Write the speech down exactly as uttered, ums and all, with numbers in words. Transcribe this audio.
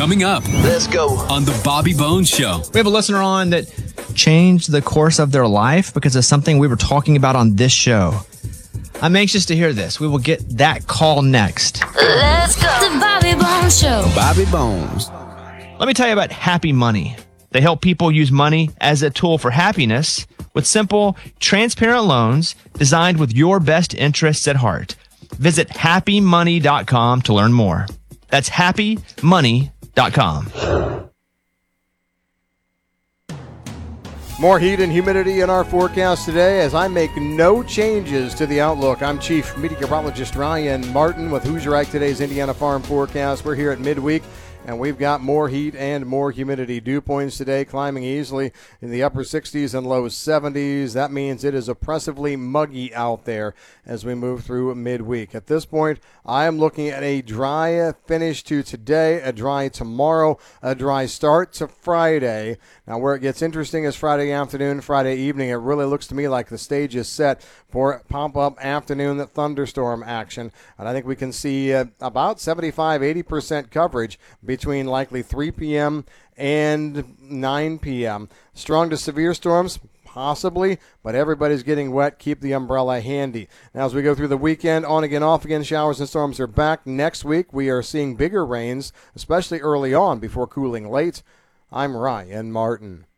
Coming up. Let's go. On the Bobby Bones Show. We have a listener on that changed the course of their life because of something we were talking about on this show. I'm anxious to hear this. We will get that call next. Let's go. The Bobby Bones Show. Bobby Bones. Let me tell you about Happy Money. They help people use money as a tool for happiness with simple, transparent loans designed with your best interests at heart. Visit happy money dot com to learn more. That's happy money dot com. More heat and humidity in our forecast today as I make no changes to the outlook. I'm Chief Meteorologist Ryan Martin with Hoosier Ike Today's Indiana Farm Forecast. We're here at midweek, and we've got more heat and more humidity. Dew points today climbing easily in the upper sixties and low seventies. That means it is oppressively muggy out there as we move through midweek. At this point, I am looking at a dry finish to today, a dry tomorrow, a dry start to Friday. Now, where it gets interesting is Friday afternoon, Friday evening. It really looks to me like the stage is set for pop-up afternoon thunderstorm action. And I think we can see uh, about seventy-five, eighty percent coverage between likely three p.m. and nine p.m. Strong to severe storms, possibly, but everybody's getting wet. Keep the umbrella handy. Now, as we go through the weekend, on again, off again, showers and storms are back. Next week, we are seeing bigger rains, especially early on before cooling late. I'm Ryan Martin.